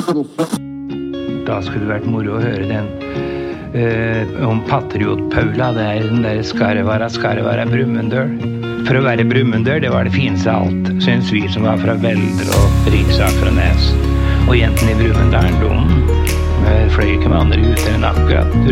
Da skulle det vært moro å høre den om Patriot-Paula, det den der Skarvara Brumunddøl. For å være Brumunddøl, det var det fineste av alt, synes vi som var fra Velder og Riksak fra Nes. Og jentene i Brumunddalen, de fløy ikke med andre gutter enn akkurat